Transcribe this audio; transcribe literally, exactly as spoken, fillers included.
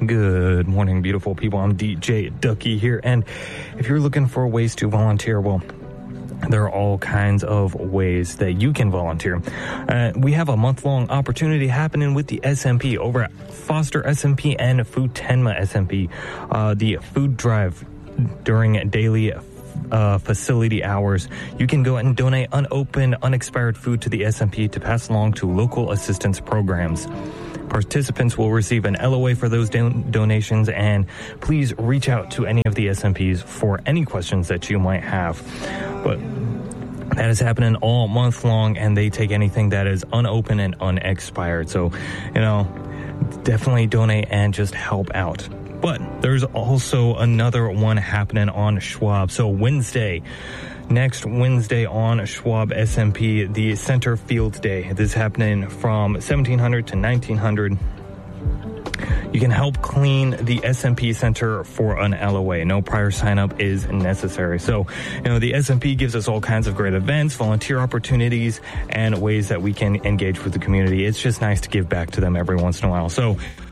Good morning, beautiful people. I'm D J Ducky here, and if you're looking for ways to volunteer, well, there are all kinds of ways that you can volunteer. Uh, we have a month-long opportunity happening with the S M P over at Foster S M P and Futenma S M P. Uh, the food drive during daily uh, facility hours. You can go and donate unopened, unexpired food to the S M P to pass along to local assistance programs. Participants will receive an L O A for those don- donations, and please reach out to any of the S M Ps for any questions that you might have. But that is happening all month long, and they take anything that is unopened and unexpired. So, you know, definitely donate and just help out. But there's also another one happening on Schwab. So Wednesday, next Wednesday on Schwab S M P, the Center Field Day. This is happening from seventeen hundred to nineteen hundred. You can help clean the S M P Center for an L O A. No prior sign-up is necessary. So, you know, the S M P gives us all kinds of great events, volunteer opportunities, and ways that we can engage with the community. It's just nice to give back to them every once in a while. So,